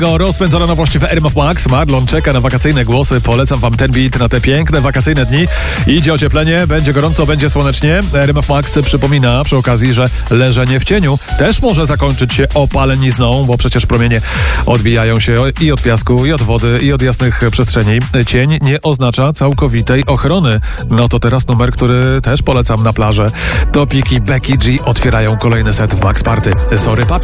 Rozpędzona nowość w RMF Max. Marlon czeka na wakacyjne głosy. Polecam wam ten beat na te piękne wakacyjne dni. Idzie ocieplenie, będzie gorąco, będzie słonecznie. RMF Max przypomina przy okazji, że leżenie w cieniu też może zakończyć się opalenizną, bo przecież promienie odbijają się i od piasku, i od wody, i od jasnych przestrzeni. Cień nie oznacza całkowitej ochrony. No to teraz numer, który też polecam na plażę. Topik i Becky G otwierają kolejny set w Max Party. Sorry, papi.